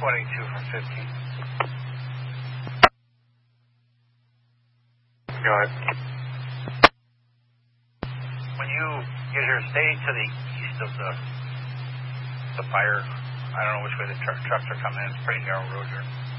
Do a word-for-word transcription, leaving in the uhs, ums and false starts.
twenty-two from fifteen. Go ahead. When you get here, stay to the east of the the fire. I don't know which way the tr- trucks are coming in. It's a pretty narrow road here.